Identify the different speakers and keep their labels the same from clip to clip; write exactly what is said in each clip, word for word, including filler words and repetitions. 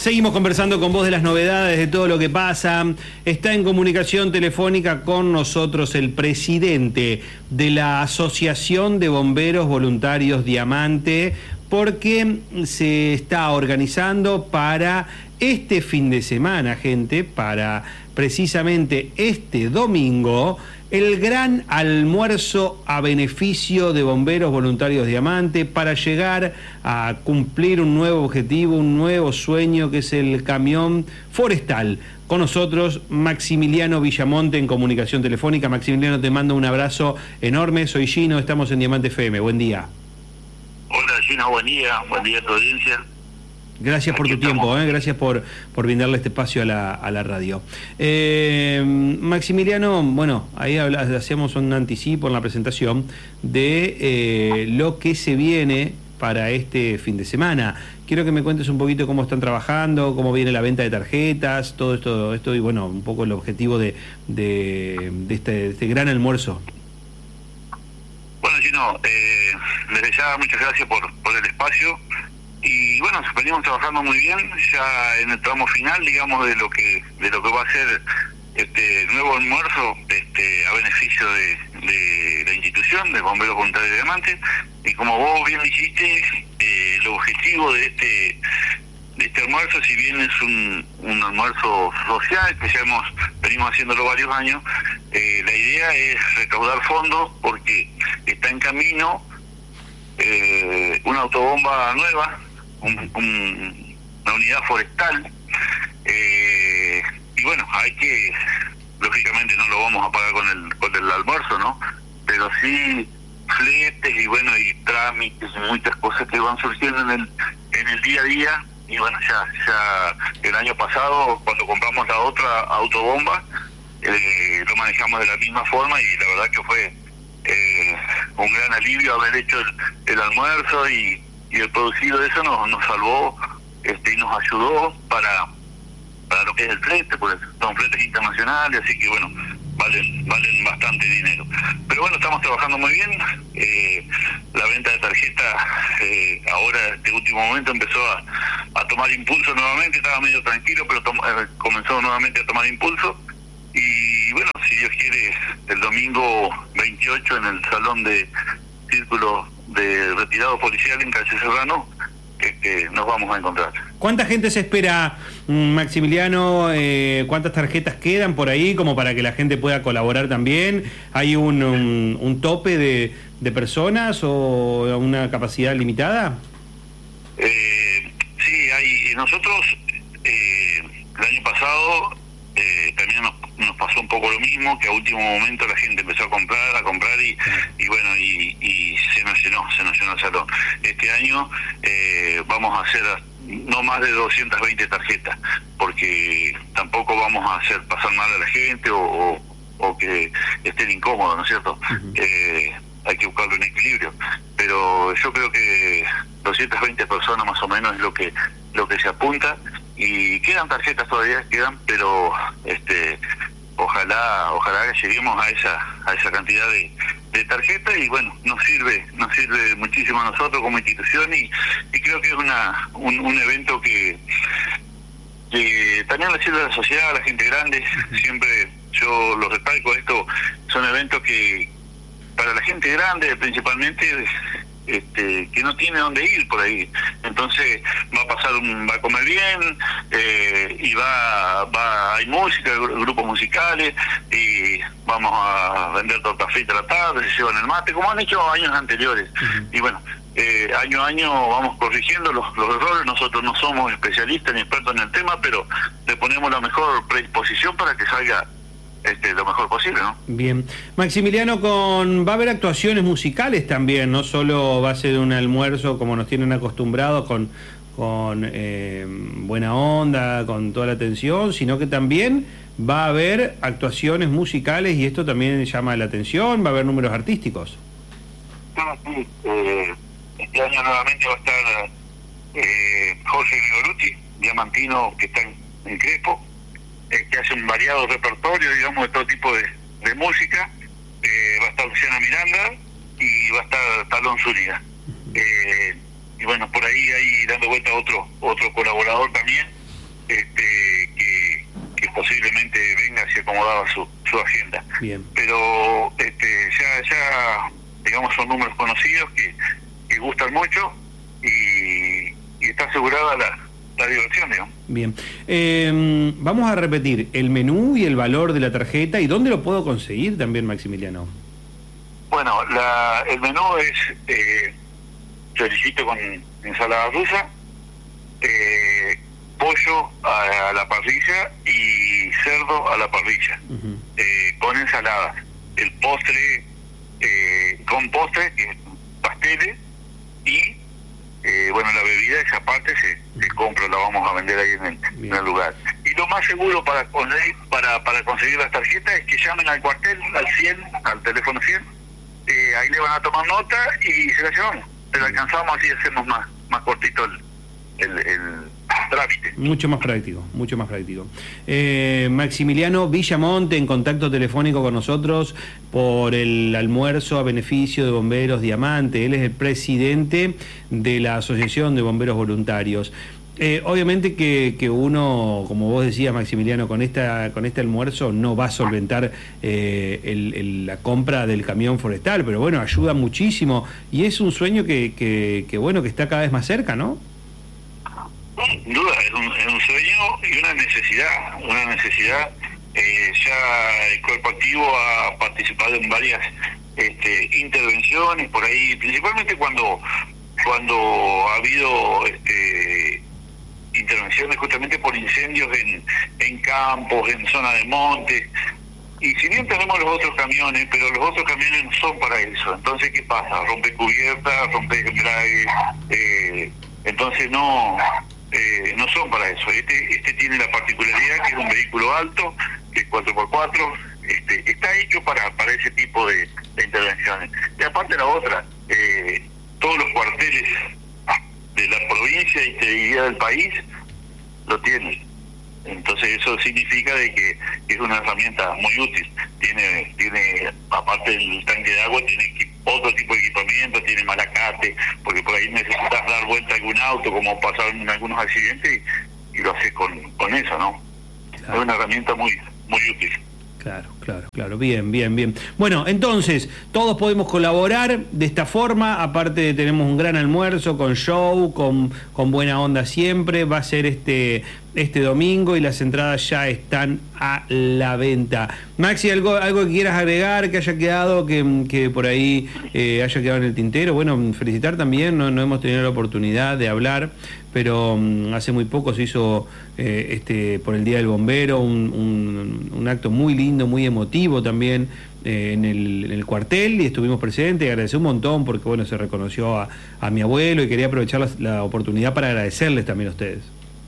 Speaker 1: Seguimos conversando con vos de las novedades, de todo lo que pasa. Está en comunicación telefónica con nosotros el presidente de la Asociación de Bomberos Voluntarios Diamante, porque se está organizando para este fin de semana, gente, para precisamente este domingo, el gran almuerzo a beneficio de Bomberos Voluntarios Diamante para llegar a cumplir un nuevo objetivo, un nuevo sueño, que es el camión forestal. Con nosotros, Maximiliano Villamonte en comunicación telefónica. Maximiliano, te mando un abrazo enorme. Soy Gino, estamos en Diamante F M. Buen día.
Speaker 2: Hola Gino, buen día. Buen día a tu audiencia.
Speaker 1: Gracias por tu tiempo, ¿eh? Gracias por, por brindarle este espacio a la, a la radio. Eh, Maximiliano, bueno, ahí habla, hacíamos un anticipo en la presentación de eh, lo que se viene para este fin de semana. Quiero que me cuentes un poquito cómo están trabajando, cómo viene la venta de tarjetas, todo esto, esto y bueno, un poco el objetivo de, de, de, este, de este gran almuerzo.
Speaker 2: Bueno, Gino, eh, desde ya muchas gracias por, por el espacio. Y bueno, venimos trabajando muy bien, ya en el tramo final, digamos, de lo que de lo que va a ser este nuevo almuerzo este a beneficio de, de la institución de Bomberos Voluntarios de Diamante. Y como vos bien dijiste, eh, el objetivo de este de este almuerzo, si bien es un, un almuerzo social que ya hemos venimos haciéndolo varios años, eh, la idea es recaudar fondos porque está en camino eh, una autobomba nueva, Un, un, una unidad forestal, eh, y bueno, hay que, lógicamente no lo vamos a pagar con el con el almuerzo, ¿no? Pero sí fletes y bueno, y trámites y muchas cosas que van surgiendo en el en el día a día. Y bueno, ya ya el año pasado, cuando compramos la otra autobomba, eh, lo manejamos de la misma forma, y la verdad que fue eh, un gran alivio haber hecho el, el almuerzo, y y el producido de eso nos, nos salvó este, y nos ayudó para para lo que es el flete, porque son fletes internacionales, así que bueno, valen valen bastante dinero. Pero bueno, estamos trabajando muy bien. Eh, la venta de tarjetas eh, ahora, este último momento, empezó a, a tomar impulso nuevamente. Estaba medio tranquilo, pero tom, eh, comenzó nuevamente a tomar impulso. Y bueno, si Dios quiere, el domingo veintiocho en el Salón de Círculo de Retirado Policial en Calle Serrano, que, que nos vamos a encontrar.
Speaker 1: ¿Cuánta gente se espera, Maximiliano? Eh, ¿Cuántas tarjetas quedan por ahí como para que la gente pueda colaborar también? ¿Hay un, un, un tope de, de personas o una capacidad limitada?
Speaker 2: Eh, sí, hay. Nosotros eh, el año pasado eh, también nos, nos pasó un poco lo mismo, que a último momento la gente empezó a comprar, a comprar y, y bueno, y, y se nos llenó, se nos llenó el salón. Este año eh, vamos a hacer no más de doscientas veinte tarjetas, porque tampoco vamos a hacer pasar mal a la gente o, o, o que estén incómodos, ¿no es cierto? Uh-huh. eh, hay que buscarle un equilibrio, pero yo creo que doscientas veinte personas más o menos es lo que lo que se apunta. Y quedan tarjetas todavía, quedan, pero este ojalá ojalá que lleguemos a esa a esa cantidad de, de tarjetas, y bueno, nos sirve nos sirve muchísimo a nosotros como institución, y, y creo que es una un, un evento que, que también le sirve a la sociedad, a la gente grande. Siempre yo lo recalco, esto son eventos que para la gente grande principalmente, Este, que no tiene dónde ir por ahí, entonces va a pasar un, va a comer bien, eh, y va, va hay música, grupos musicales, y vamos a vender torta frita a la tarde, se llevan el mate, como han hecho años anteriores. Uh-huh. Y bueno, eh, año a año vamos corrigiendo los, los errores. Nosotros no somos especialistas ni expertos en el tema, pero le ponemos la mejor predisposición para que salga Este, lo mejor posible, ¿no?
Speaker 1: Bien. Maximiliano, con va a haber actuaciones musicales también, no solo va a ser un almuerzo como nos tienen acostumbrados con, con eh, buena onda, con toda la atención, sino que también va a haber actuaciones musicales, y esto también llama la atención, va a haber números artísticos.
Speaker 2: Ah, sí. Eh, este año nuevamente va a estar eh, Jorge Grigoruti, diamantino, que está en, en Crespo, que hace un variado repertorio, digamos, de todo tipo de, de música. Eh, va a estar Luciana Miranda y va a estar Talón Zúñiga. Eh, y bueno, por ahí hay dando vuelta otro otro colaborador también, este, que, que posiblemente venga si acomodaba su, su agenda.
Speaker 1: Bien.
Speaker 2: Pero este, ya, ya, digamos, son números conocidos que, que gustan mucho y, y está asegurada la, la diversión, digamos.
Speaker 1: Bien. Eh, vamos a repetir el menú y el valor de la tarjeta y dónde lo puedo conseguir también, Maximiliano.
Speaker 2: Bueno, la, el menú es eh, choricito con ensalada rusa, eh, pollo a, a la parrilla y cerdo a la parrilla, uh-huh. eh, con ensaladas. El postre, eh, con postre, eh, pasteles y, eh, bueno, la bebida, esa parte se, se compra, la vamos a vender ahí en el, en el lugar. Y lo más seguro para conseguir, para, para conseguir las tarjetas es que llamen al cuartel, al cien, al teléfono cien, eh, ahí le van a tomar nota y se la llevamos. Se la alcanzamos, así hacemos más, más cortito el, el, el trámite.
Speaker 1: Mucho más práctico, mucho más práctico. Eh, Maximiliano Villamonte en contacto telefónico con nosotros por el almuerzo a beneficio de Bomberos Diamante. Él es el presidente de la Asociación de Bomberos Voluntarios. Eh, obviamente que, que uno, como vos decías, Maximiliano, con esta con este almuerzo no va a solventar eh, el, el, la compra del camión forestal, pero bueno, ayuda muchísimo y es un sueño que, que, que bueno, que está cada vez más cerca, ¿no?
Speaker 2: Sin duda, es un, es un sueño y una necesidad, una necesidad. Eh, ya el cuerpo activo ha participado en varias este, intervenciones por ahí, principalmente cuando cuando ha habido este, intervenciones justamente por incendios en, en campos, en zona de monte. Y si bien tenemos los otros camiones, pero los otros camiones no son para eso. Entonces, ¿qué pasa? Rompe cubierta, rompe embrague, eh, entonces no eh, no son para eso. Este este tiene la particularidad que es un vehículo alto, que es cuatro por cuatro, este, está hecho para para ese tipo de, de intervenciones. Y aparte la otra, eh, todos los cuarteles de la provincia y te diría del país lo tienen. Entonces eso significa de que es una herramienta muy útil. Tiene, tiene aparte del tanque de agua, tiene otro tipo de equipamiento, tiene malacate, porque por ahí necesitas dar vuelta a algún auto, como pasaron en algunos accidentes, y, y lo haces con, con eso, ¿no? Claro. Es una herramienta muy, muy útil.
Speaker 1: Claro, claro, claro, bien, bien, bien. Bueno, entonces, todos podemos colaborar de esta forma, aparte tenemos un gran almuerzo con show, con, con buena onda siempre, va a ser este, este domingo y las entradas ya están a la venta. Maxi, ¿algo, algo que quieras agregar, que haya quedado, que, que por ahí eh, haya quedado en el tintero? Bueno, felicitar también, no, no hemos tenido la oportunidad de hablar, pero um, hace muy poco se hizo eh, este por el Día del Bombero un, un, un acto muy lindo, muy emotivo también eh, en, el, en el cuartel y estuvimos presentes y agradecer un montón porque bueno, se reconoció a, a mi abuelo y quería aprovechar la, la oportunidad para agradecerles también a ustedes.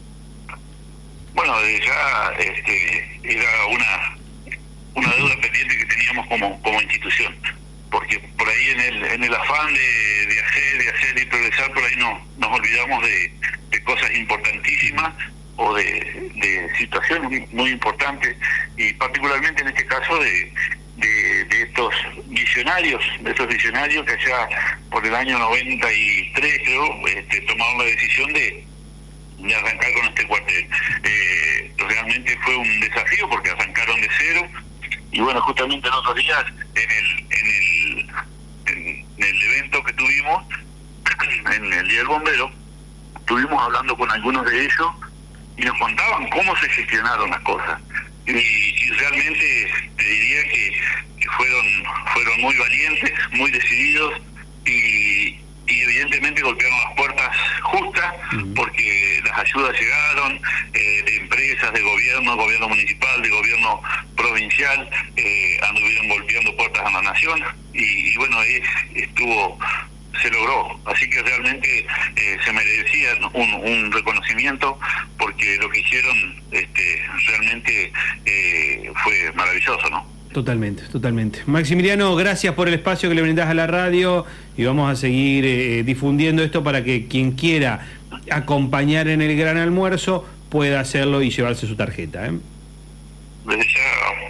Speaker 2: Bueno, ya este, era una una deuda pendiente que teníamos como, como institución, porque por ahí en el en el afán de, de hacer, de hacer y progresar, por ahí no, nos olvidamos de, de cosas importantísimas o de, de situaciones muy importantes, y particularmente en este caso de, de, de estos visionarios, de estos visionarios que allá por el año noventa y tres creo, este, tomaron la decisión de de arrancar con este cuartel. Eh, realmente fue un desafío porque arrancaron de cero y bueno, justamente en otros días en el en el, en, en el evento que tuvimos en el Día del Bombero, estuvimos hablando con algunos de ellos y nos contaban cómo se gestionaron las cosas y, y realmente te diría que, que fueron fueron muy valientes, muy decididos y y evidentemente golpearon las puertas justas porque las ayudas llegaron eh, de empresas, de gobierno, gobierno municipal, de gobierno provincial, eh, anduvieron golpeando puertas a la nación y, y bueno, es, estuvo se logró, así que realmente eh, se merecían un, un reconocimiento porque lo que hicieron este, realmente eh, fue maravilloso, ¿no?
Speaker 1: Totalmente, totalmente. Maximiliano, gracias por el espacio que le brindás a la radio y vamos a seguir eh, difundiendo esto para que quien quiera acompañar en el gran almuerzo pueda hacerlo y llevarse su tarjeta. ¿eh?
Speaker 2: Desde ya, eh,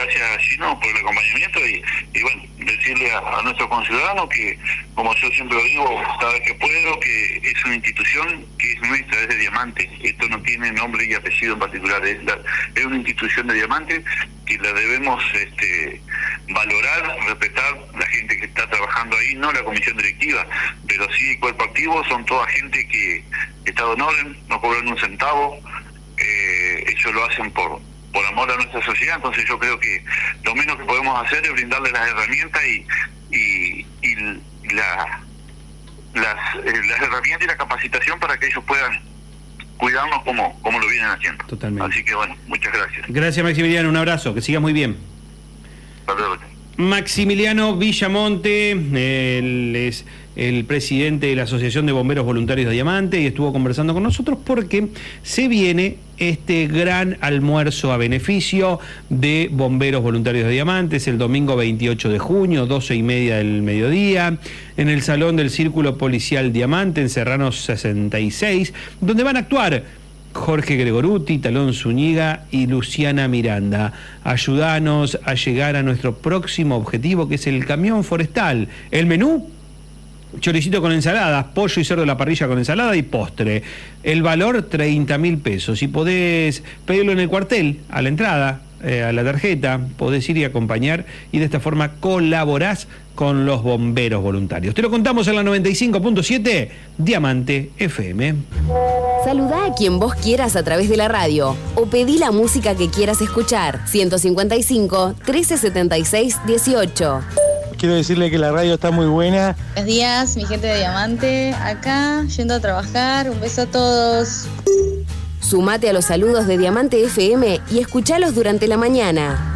Speaker 2: gracias, Gino, por el acompañamiento y, y bueno, decirle a, a nuestros conciudadanos que, como yo siempre lo digo cada vez que puedo, que es una institución que es nuestra, es de Diamante. Esto no tiene nombre y apellido en particular, es, la, es una institución de Diamante que la debemos este, valorar, respetar, la gente que está trabajando ahí, no la comisión directiva, pero sí el cuerpo activo, son toda gente que está de orden, no cobran un centavo, eh, ellos lo hacen por por amor a nuestra sociedad. Entonces yo creo que lo menos que podemos hacer es brindarles las herramientas y y, y la, las, eh, las herramientas y la capacitación para que ellos puedan cuidarnos como, como lo vienen haciendo.
Speaker 1: Totalmente.
Speaker 2: Así que bueno, muchas gracias.
Speaker 1: Gracias, Maximiliano, un abrazo, que sigas muy bien.
Speaker 2: Hasta luego.
Speaker 1: Maximiliano Villamonte, él es el presidente de la Asociación de Bomberos Voluntarios de Diamante y estuvo conversando con nosotros porque se viene este gran almuerzo a beneficio de Bomberos Voluntarios de Diamante. Es el domingo veintiocho de junio, doce y media del mediodía, en el Salón del Círculo Policial Diamante, en Serrano sesenta y seis, donde van a actuar Jorge Gregoruti, Talón Zúñiga y Luciana Miranda. Ayúdanos a llegar a nuestro próximo objetivo, que es el camión forestal. El menú: choricito con ensaladas, pollo y cerdo a la parrilla con ensalada y postre. El valor, treinta mil pesos. Y podés pedirlo en el cuartel, a la entrada, eh, a la tarjeta, podés ir y acompañar, y de esta forma colaborás con los bomberos voluntarios. Te lo contamos en la noventa y cinco punto siete, Diamante F M.
Speaker 3: Saludá a quien vos quieras a través de la radio o pedí la música que quieras escuchar. ciento cincuenta y cinco, trece setenta y seis, dieciocho.
Speaker 4: Quiero decirle que la radio está muy buena.
Speaker 5: Buenos días, mi gente de Diamante, acá, yendo a trabajar. Un beso a todos.
Speaker 3: Sumate a los saludos de Diamante F M y escuchalos durante la mañana.